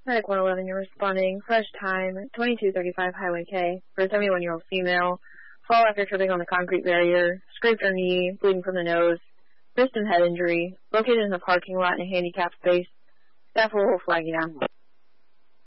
Medic 111, you're responding. Fresh time, 2235 Highway K, for a 71-year-old female. Fall after tripping on the concrete barrier, scraped her knee, bleeding from the nose, wrist and head injury, located in the parking lot in a handicapped space. Staff will flag you down.